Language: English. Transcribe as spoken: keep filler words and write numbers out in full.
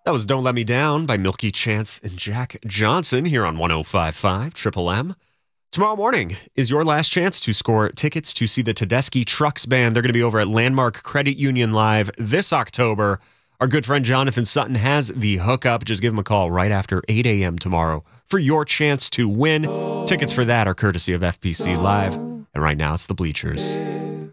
That was Don't Let Me Down by Milky Chance and Jack Johnson here on one oh five point five Triple M. Tomorrow morning is your last chance to score tickets to see the Tedeschi Trucks Band. They're going to be over at Landmark Credit Union Live this October. Our good friend Jonathan Sutton has the hookup. Just give him a call right after eight a.m. tomorrow for your chance to win. Tickets for that are courtesy of F P C Live. And right now it's the Bleachers.